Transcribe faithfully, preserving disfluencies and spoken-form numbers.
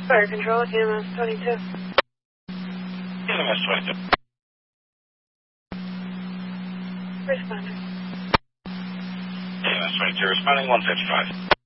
Fire control, T M S twenty-two. T M S twenty-two. Responding. T M S twenty-two, responding one fifty-five.